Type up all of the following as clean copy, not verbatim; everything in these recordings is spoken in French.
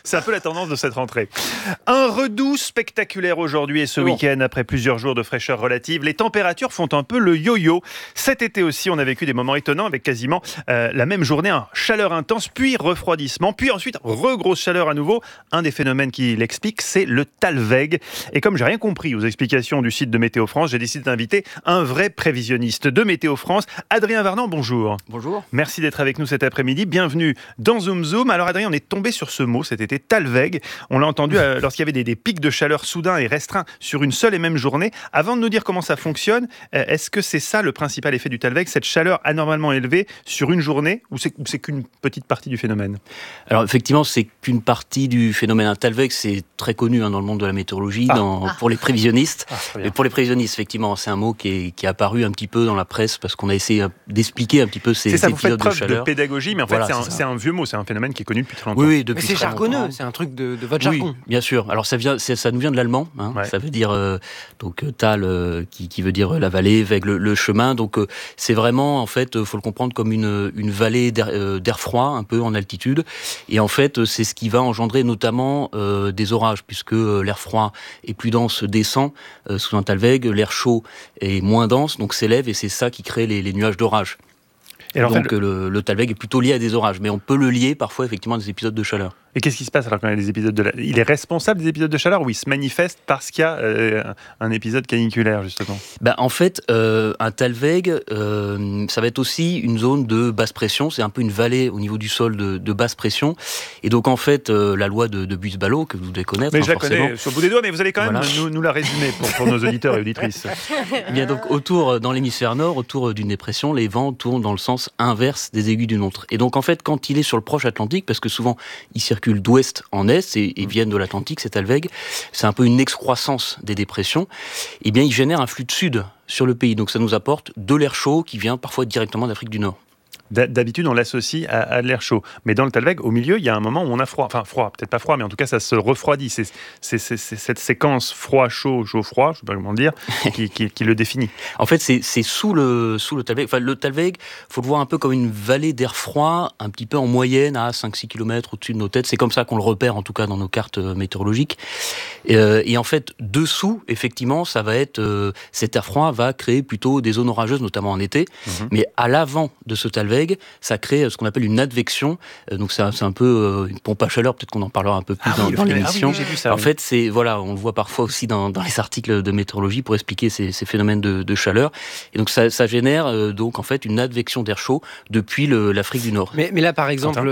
C'est un peu la tendance de cette rentrée. Un redout spectaculaire aujourd'hui et ce week-end, après plusieurs jours de fraîcheur relative. Les températures font un peu le yo-yo. Cet été aussi, on a vécu des moments étonnants avec quasiment la même journée, chaleur intense, puis refroidissement, puis ensuite regrosse chaleur à nouveau. Un des phénomènes qui l'explique, c'est le Talweg. Et comme j'ai rien compris aux explications du site de Météo France, j'ai décidé d'inviter un vrai prévisionniste de Météo France. Adrien Varnan, bonjour. Bonjour. Merci d'être avec nous cet après-midi. Bienvenue dans Zoom Zoom. Alors Adrien, on est tombé sur ce mot cet été, Talweg. On l'a entendu lorsqu'il y avait des pics de chaleur soudains et restreints sur une seule et même journée. Avant de nous dire comment ça fonctionne, est-ce que c'est ça le principal effet du Talweg, cette chaleur anormalement élevée sur une journée, ou c'est qu'une petite partie du phénomène ? Alors effectivement, c'est qu'une partie du phénomène. Un Talweg, c'est très connu dans le monde de la météorologie, pour les prévisionnistes. Et pour les prévisionnistes, effectivement, c'est un mot qui est apparu un petit peu dans la presse parce qu'on a essayé d'expliquer un petit peu ces épisodes de chaleur. Vous faites preuve de pédagogie, mais en fait, c'est un vieux mot, c'est un phénomène qui est connu depuis très longtemps. Oui, depuis mais c'est très jargonneux, longtemps. c'est un truc de votre jargon. Oui, bien sûr. Alors ça nous vient de l'allemand. Ouais. Ça veut dire Tal, qui veut dire la vallée, Weg le chemin. Donc c'est vraiment, en fait, faut le comprendre comme une vallée d'air froid, un peu en altitude. Et en fait, c'est ce qui va engendrer notamment des orages, puisque l'air froid et plus dense descend sous un Talweg, l'air chaud est moins dense, donc s'élève, et c'est ça qui crée les nuages d'orage. Et alors, donc le Talweg est plutôt lié à des orages, mais on peut le lier parfois effectivement à des épisodes de chaleur. Et qu'est-ce qui se passe alors quand il y a des épisodes de il est responsable des épisodes de chaleur, ou il se manifeste parce qu'il y a un épisode caniculaire, justement ? En fait, un Talweg, ça va être aussi une zone de basse pression. C'est un peu une vallée au niveau du sol de basse pression. Et donc, en fait, la loi de Buys-Ballot, que vous devez connaître. Mais je la connais sur le bout des doigts, mais vous allez quand même nous la résumer pour nos auditeurs et auditrices. Eh bien, donc, dans l'hémisphère nord, autour d'une dépression, les vents tournent dans le sens inverse des aiguilles d'une montre. Et donc, en fait, quand il est sur le proche Atlantique, parce que souvent, il circule d'ouest en est et viennent de l'Atlantique, c'est Talweg, c'est un peu une excroissance des dépressions, et bien il génère un flux de sud sur le pays, donc ça nous apporte de l'air chaud qui vient parfois directement d'Afrique du Nord. D'habitude, on l'associe à de l'air chaud. Mais dans le Talweg, au milieu, il y a un moment où on a froid. Enfin, froid, peut-être pas froid, mais en tout cas, ça se refroidit. C'est cette séquence froid-chaud, chaud-froid, je ne sais pas comment dire, qui le définit. En fait, c'est sous le Talweg. Enfin, le Talweg, il faut le voir un peu comme une vallée d'air froid, un petit peu en moyenne, à 5-6 km au-dessus de nos têtes. C'est comme ça qu'on le repère, en tout cas, dans nos cartes météorologiques. Et en fait, dessous, effectivement, ça va être... cet air froid va créer plutôt des zones orageuses, notamment en été. Mais à l'avant de ce Talweg, ça crée ce qu'on appelle une advection. Donc c'est un peu une pompe à chaleur, peut-être qu'on en parlera un peu plus dans l'émission. J'ai vu ça, en fait, on le voit parfois aussi dans les articles de météorologie pour expliquer ces phénomènes de chaleur. Et donc ça génère donc en fait une advection d'air chaud depuis l'Afrique du Nord. Mais là, par exemple,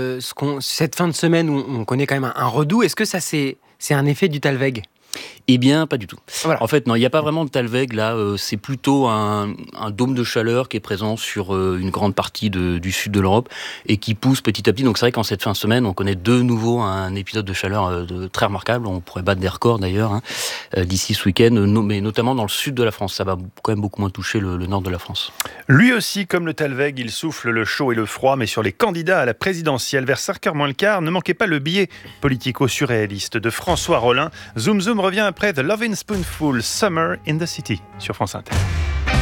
cette fin de semaine où on connaît quand même un redout, est-ce que ça c'est un effet du Talweg ? Eh bien, pas du tout. Voilà. En fait, non, il n'y a pas vraiment de Talweg, là. C'est plutôt un dôme de chaleur qui est présent sur une grande partie du sud de l'Europe et qui pousse petit à petit. Donc c'est vrai qu'en cette fin de semaine, on connaît de nouveau un épisode de chaleur très remarquable. On pourrait battre des records d'ailleurs d'ici ce week-end, mais notamment dans le sud de la France. Ça va quand même beaucoup moins toucher le nord de la France. Lui aussi, comme le Talweg, il souffle le chaud et le froid, mais sur les candidats à la présidentielle. Vers 5h moins le quart, ne manquez pas le billet politico-surréaliste de François Rollin. Zoom Zoom revient après The Lovin' Spoonful, Summer in the City, sur France Inter.